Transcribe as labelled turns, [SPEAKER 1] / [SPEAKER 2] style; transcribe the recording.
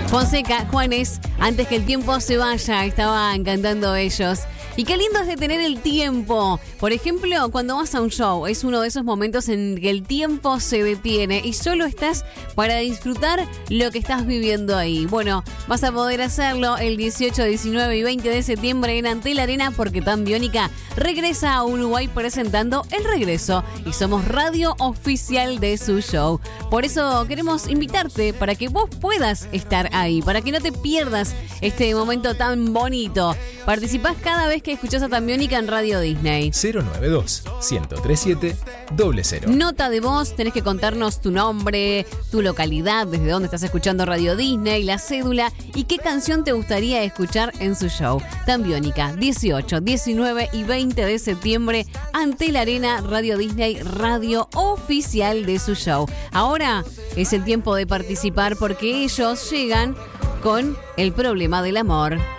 [SPEAKER 1] Fonseca, Juanes, antes que el tiempo se vaya, estaban cantando ellos. Y qué lindo es detener el tiempo. Por ejemplo, cuando vas a un show, es uno de esos momentos en que el tiempo se detiene y solo estás para disfrutar lo que estás viviendo ahí. Bueno, vas a poder hacerlo el 18, 19 y 20 de septiembre en Antel Arena porque Tan Biónica regresa a Uruguay presentando El Regreso y somos radio oficial de su show. Por eso queremos invitarte para que vos puedas estar ahí, para que no te pierdas este momento tan bonito. Participás cada vez que escuchás a Tan Biónica en Radio Disney.
[SPEAKER 2] 092-1037-00.
[SPEAKER 1] Nota de voz, tenés que contarnos tu nombre, tu localidad, desde dónde estás escuchando Radio Disney, la cédula y qué canción te gustaría escuchar en su show. Tan Biónica, 18, 19 y 20 de septiembre, Antel Arena, Radio Disney, radio oficial de su show. Ahora es el tiempo de participar porque ellos llegan con El Problema del Amor.